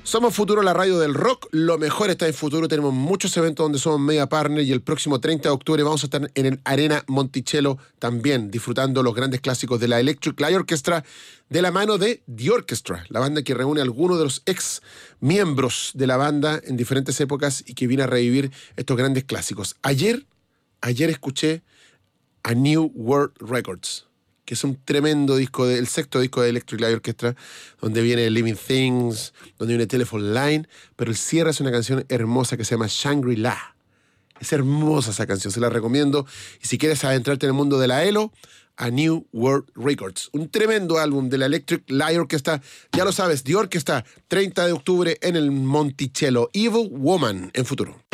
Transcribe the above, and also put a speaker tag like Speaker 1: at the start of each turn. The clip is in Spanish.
Speaker 1: Somos Futuro, la radio del rock. Lo mejor está en Futuro. Tenemos muchos eventos donde somos media partner y el próximo 30 de octubre vamos a estar en el Arena Monticello también, disfrutando los grandes clásicos de la Electric Light Orchestra de la mano de The Orchestra, la banda que reúne a algunos de los ex miembros de la banda en diferentes épocas y que viene a revivir estos grandes clásicos. Ayer escuché a New World Records, que es un tremendo disco, el sexto disco de Electric Light Orchestra, donde viene Living Things, donde viene Telephone Line, pero el cierre es una canción hermosa que se llama Shangri-La. Es hermosa esa canción, se la recomiendo. Y si quieres adentrarte en el mundo de la ELO, a New World Records. Un tremendo álbum de la Electric Light Orchestra. Ya lo sabes, The Orchestra, 30 de octubre en el Monticello. Evil Woman en Futuro.